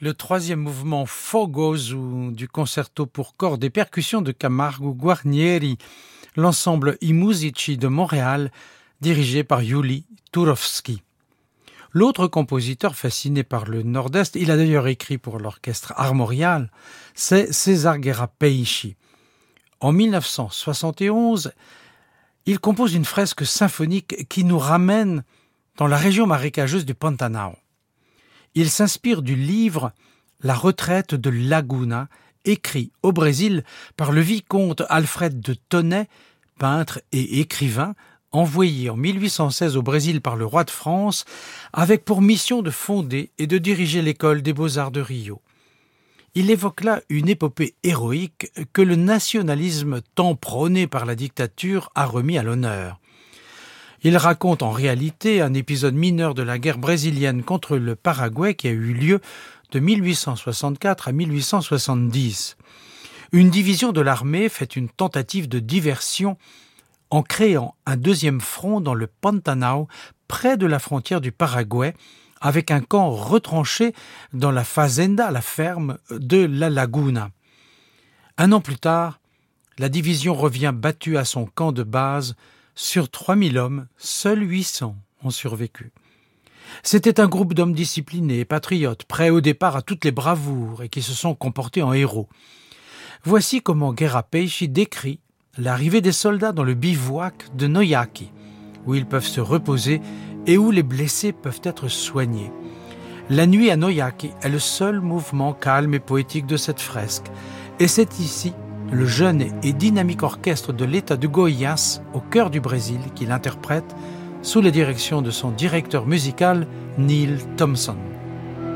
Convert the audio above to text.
Le troisième mouvement Fogos ou du concerto pour cordes et percussions de Camargo Guarnieri, l'ensemble I Musici de Montréal, dirigé par Yuli Turovsky. L'autre compositeur fasciné par le Nord-Est, il a d'ailleurs écrit pour l'orchestre armorial, c'est César Guerra Peishi. En 1971, il compose une fresque symphonique qui nous ramène dans la région marécageuse du Pantanal. Il s'inspire du livre « La retraite de Laguna », écrit au Brésil par le vicomte Alfred de Tonnet, peintre et écrivain, envoyé en 1816 au Brésil par le roi de France, avec pour mission de fonder et de diriger l'école des beaux-arts de Rio. Il évoque là une épopée héroïque que le nationalisme tant prôné par la dictature a remis à l'honneur. Il raconte en réalité un épisode mineur de la guerre brésilienne contre le Paraguay qui a eu lieu de 1864 à 1870. Une division de l'armée fait une tentative de diversion en créant un deuxième front dans le Pantanal, près de la frontière du Paraguay, avec un camp retranché dans la fazenda, la ferme de La Laguna. Un an plus tard, la division revient battue à son camp de base. Sur 3000 hommes, seuls 800 ont survécu. C'était un groupe d'hommes disciplinés et patriotes, prêts au départ à toutes les bravoures et qui se sont comportés en héros. Voici comment Guerra Peishi décrit l'arrivée des soldats dans le bivouac de Noyaki, où ils peuvent se reposer et où les blessés peuvent être soignés. La nuit à Noyaki est le seul mouvement calme et poétique de cette fresque, et c'est ici le jeune et dynamique orchestre de l'État de Goiás, au cœur du Brésil, qui l'interprète sous la direction de son directeur musical, Neil Thompson.